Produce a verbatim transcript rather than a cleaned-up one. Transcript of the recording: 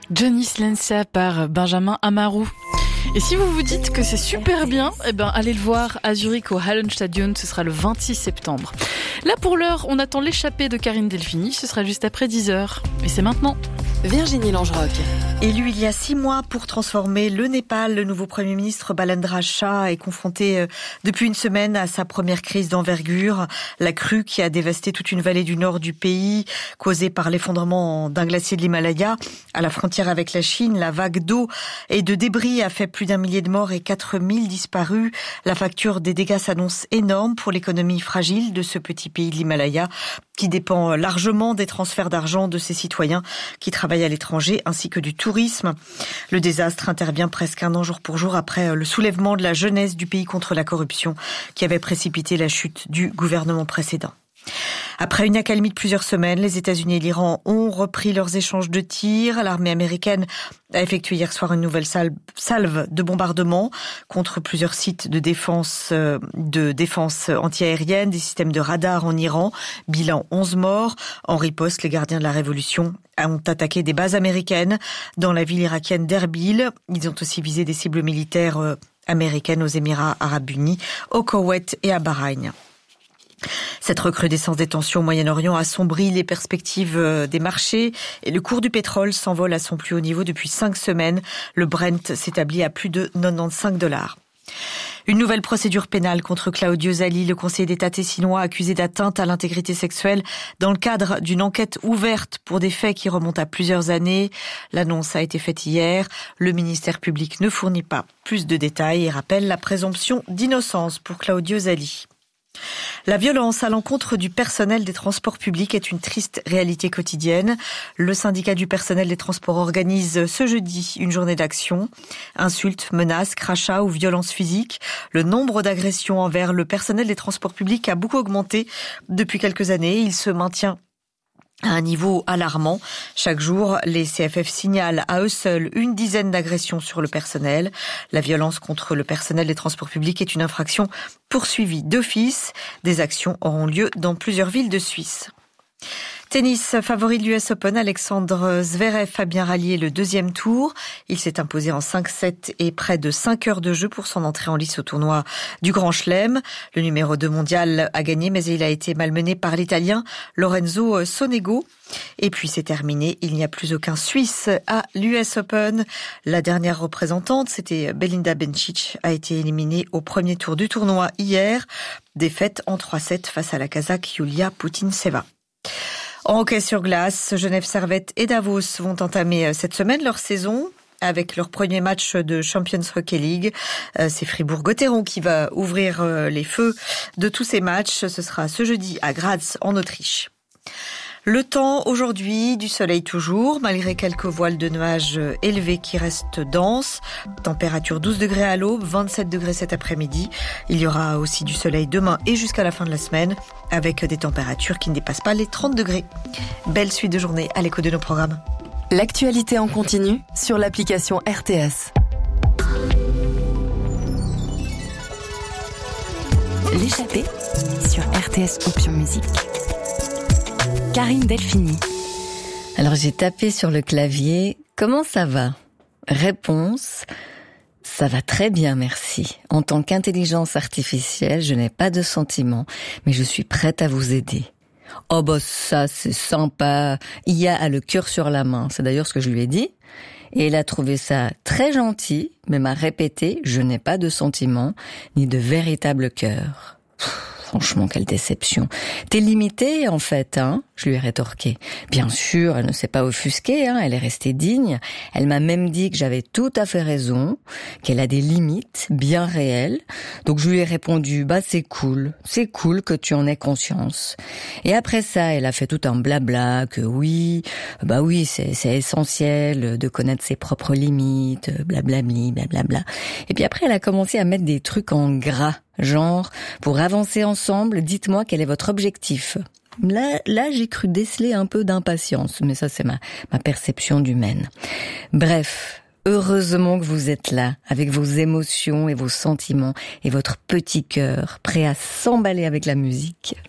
Johnny Silencia par Benjamin Amaru. Et si vous vous dites que c'est super bien, eh ben, allez le voir à Zurich au Hallenstadion, ce sera le vingt-six septembre. Là, pour l'heure, on attend l'échappée de Karine Delphini, ce sera juste après dix heures. Et c'est maintenant. Virginie Langeroc. Élu il y a six mois pour transformer le Népal, le nouveau Premier ministre Balendra Shah est confronté depuis une semaine à sa première crise d'envergure. La crue qui a dévasté toute une vallée du nord du pays, causée par l'effondrement d'un glacier de l'Himalaya. À la frontière avec la Chine, la vague d'eau et de débris a fait plus d'un millier de morts et quatre mille disparus. La facture des dégâts s'annonce énorme pour l'économie fragile de ce petit pays de l'Himalaya, qui dépend largement des transferts d'argent de ses citoyens qui travaillent à l'étranger, ainsi que du tourisme. Le désastre intervient presque un an jour pour jour après le soulèvement de la jeunesse du pays contre la corruption qui avait précipité la chute du gouvernement précédent. Après une accalmie de plusieurs semaines, les États-Unis et l'Iran ont repris leurs échanges de tirs. L'armée américaine a effectué hier soir une nouvelle salve de bombardements contre plusieurs sites de défense, de défense antiaérienne, des systèmes de radar en Iran. Bilan onze morts. En riposte, les gardiens de la révolution ont attaqué des bases américaines dans la ville irakienne d'Erbil. Ils ont aussi visé des cibles militaires américaines aux Émirats arabes unis, au Koweït et à Bahreïn. Cette recrudescence des tensions au Moyen-Orient assombrit les perspectives des marchés et le cours du pétrole s'envole à son plus haut niveau depuis cinq semaines. Le Brent s'établit à plus de quatre-vingt-quinze dollars. Une nouvelle procédure pénale contre Claudio Zali, le conseiller d'État tessinois accusé d'atteinte à l'intégrité sexuelle dans le cadre d'une enquête ouverte pour des faits qui remontent à plusieurs années. L'annonce a été faite hier. Le ministère public ne fournit pas plus de détails et rappelle la présomption d'innocence pour Claudio Zali. La violence à l'encontre du personnel des transports publics est une triste réalité quotidienne. Le syndicat du personnel des transports organise ce jeudi une journée d'action. Insultes, menaces, crachats ou violences physiques. Le nombre d'agressions envers le personnel des transports publics a beaucoup augmenté depuis quelques années. Il se maintient à un niveau alarmant. Chaque jour, les C F F signalent à eux seuls une dizaine d'agressions sur le personnel. La violence contre le personnel des transports publics est une infraction poursuivie d'office. Des actions auront lieu dans plusieurs villes de Suisse. Tennis, favori de l'U S Open, Alexandre Zverev a bien rallié le deuxième tour. Il s'est imposé en cinq sept et près de cinq heures de jeu pour son entrée en lice au tournoi du Grand Chelem. Le numéro deux mondial a gagné, mais il a été malmené par l'Italien Lorenzo Sonego. Et puis c'est terminé, il n'y a plus aucun Suisse à l'U S Open. La dernière représentante, c'était Belinda Bencic, a été éliminée au premier tour du tournoi hier. Défaite en trois sept face à la Kazakh Yulia Putintseva. En hockey sur glace, Genève Servette et Davos vont entamer cette semaine leur saison avec leur premier match de Champions Hockey League. C'est Fribourg-Gotteron qui va ouvrir les feux de tous ces matchs. Ce sera ce jeudi à Graz en Autriche. Le temps aujourd'hui, du soleil toujours, malgré quelques voiles de nuages élevés qui restent denses. Température douze degrés à l'aube, vingt-sept degrés cet après-midi. Il y aura aussi du soleil demain et jusqu'à la fin de la semaine, avec des températures qui ne dépassent pas les trente degrés. Belle suite de journée à l'écho de nos programmes. L'actualité en continu sur l'application R T S. L'échappée sur R T S Option Musique. Karine Delphini. Alors j'ai tapé sur le clavier. Comment ça va ? Réponse. Ça va très bien, merci. En tant qu'intelligence artificielle, je n'ai pas de sentiments, mais je suis prête à vous aider. Oh bah ça, c'est sympa. I A a le cœur sur la main. C'est d'ailleurs ce que je lui ai dit. Et elle a trouvé ça très gentil, mais m'a répété, je n'ai pas de sentiments, ni de véritable cœur. Franchement, quelle déception. T'es limitée, en fait, hein, je lui ai rétorqué. Bien sûr, elle ne s'est pas offusquée, hein, elle est restée digne. Elle m'a même dit que j'avais tout à fait raison, qu'elle a des limites bien réelles. Donc je lui ai répondu, bah c'est cool, c'est cool que tu en aies conscience. Et après ça, elle a fait tout un blabla, que oui, bah oui, c'est, c'est essentiel de connaître ses propres limites, blablabli, blablabla. Et puis après, elle a commencé à mettre des trucs en gras. Genre, pour avancer ensemble, dites-moi quel est votre objectif. Là, là, j'ai cru déceler un peu d'impatience, mais ça, c'est ma, ma perception d'humaine. Bref, heureusement que vous êtes là, avec vos émotions et vos sentiments et votre petit cœur, prêt à s'emballer avec la musique.